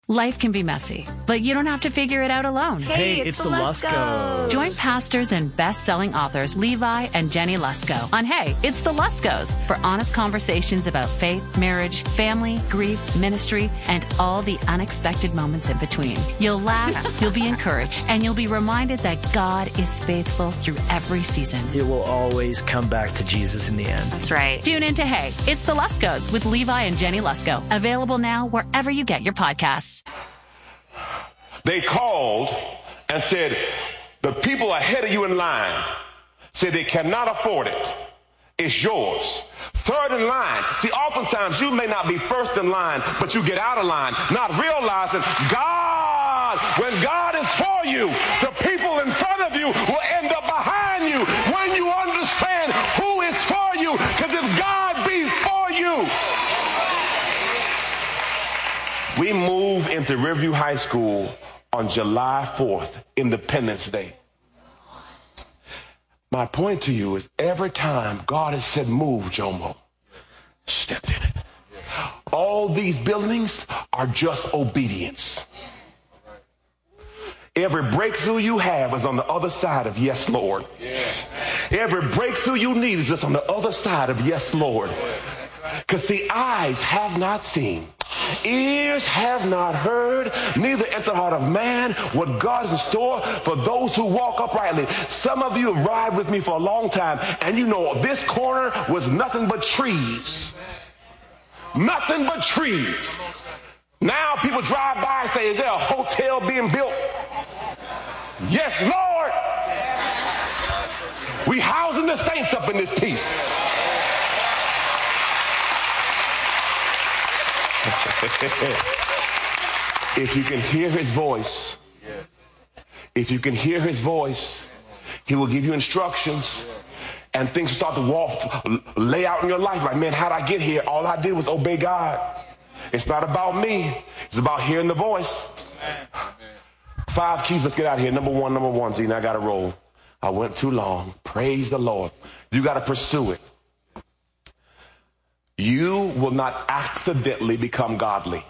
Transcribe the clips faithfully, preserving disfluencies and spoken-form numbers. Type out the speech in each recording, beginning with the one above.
Life can be messy, but you don't have to figure it out alone. Hey, Hey, it's, it's the the Luskos. Join pastors and best-selling authors Levi and Jenny Lusko on Hey, It's the Luskos for honest conversations about faith, marriage, family, grief, ministry, and all the unexpected moments in between. You'll laugh, you'll be encouraged, and you'll be reminded that God is faithful through every season. It will always come back to Jesus in the end. That's right. Tune in to Hey, It's the Luskos with Levi and Jenny Lusko. Available now wherever you get your podcasts. They called and said, the people ahead of you in line said they cannot afford it. It's yours. Third in line. See, oftentimes you may not be first in line, but you get out of line, not realizing God, when God is for you, the people in front of you will end up behind you when you understand who is for you. Because if God be for you, we move into Riverview High School on July fourth, Independence Day. My point to you is every time God has said move, Jomo, stepped in it. All these buildings are just obedience. Every breakthrough you have is on the other side of yes, Lord. Every breakthrough you need is just on the other side of yes, Lord. Because the eyes have not seen, ears have not heard, neither entered the heart of man what God is in store for those who walk uprightly. Some of you have ride with me for a long time, and you know this corner was nothing but trees. Nothing but trees. Now people drive by and say, is there a hotel being built? Yes, Lord. We housing the saints up in this piece. If you can hear his voice, if you can hear his voice, he will give you instructions and things start to walk, lay out in your life like, man, how'd I get here? All I did was obey God. It's not about me. It's about hearing the voice. Five keys. Let's get out of here. Number one, number one, Zena, I got to roll. I went too long. Praise the Lord. You got to pursue it. You will not accidentally become godly.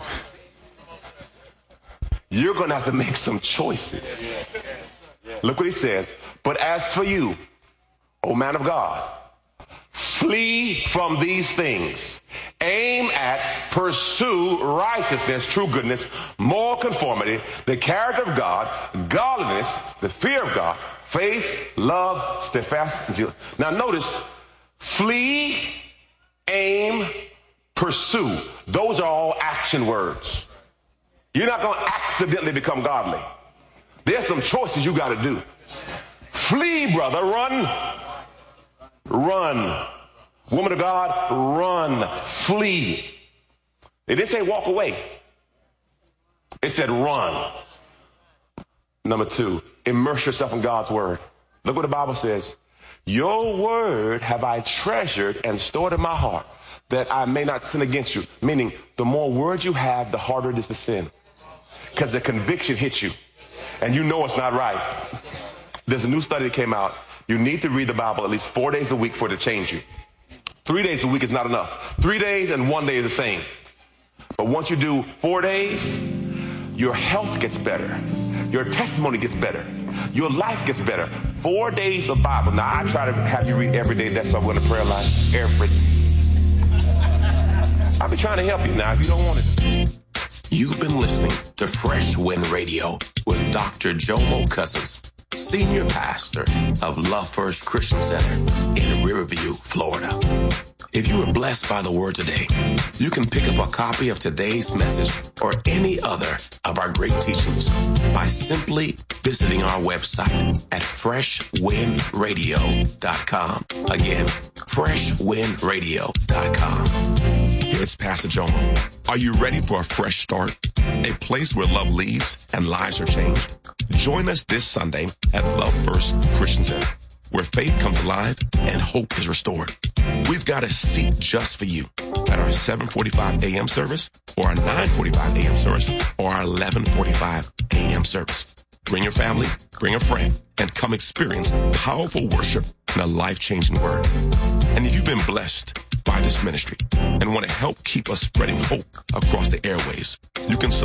You're going to have to make some choices. Look what he says. But as for you, O man of God, flee from these things. Aim at, pursue righteousness, true goodness, moral conformity, the character of God, godliness, the fear of God, faith, love, steadfastness. Now notice, flee, aim, pursue. Those are all action words. You're not going to accidentally become godly. There's some choices you got to do. Flee, brother, run. Run. Woman of God, run. Flee. It didn't say walk away. It said run. Number two, immerse yourself in God's word. Look what the Bible says. Your word have I treasured and stored in my heart, that I may not sin against you. Meaning, the more words you have, the harder it is to sin. Because the conviction hits you. And you know it's not right. There's a new study that came out. You need to read the Bible at least four days a week for it to change you. Three days a week is not enough. Three days and one day is the same. But once you do four days, your health gets better. Your testimony gets better. Your life gets better. Four days of Bible. Now, I try to have you read every day. That's why we're in the prayer line. Every I'll be trying to help you now if you don't want it. You've been listening to Fresh Wind Radio with Doctor Jomo Cousins, Senior Pastor of Love First Christian Center in Riverview, Florida. If you were blessed by the word today, you can pick up a copy of today's message or any other of our great teachings by simply visiting our website at fresh wind radio dot com. Again, fresh wind radio dot com. It's Pastor Jomo. Are you ready for a fresh start? A place where love leads and lives are changed? Join us this Sunday at Love First Christian Center, where faith comes alive and hope is restored. We've got a seat just for you at our seven forty-five a.m. service or our nine forty-five a.m. service or our eleven forty-five a.m. service. Bring your family, bring a friend, and come experience powerful worship and a life-changing word. And if you've been blessed by this ministry and want to help keep us spreading hope across the airways, you can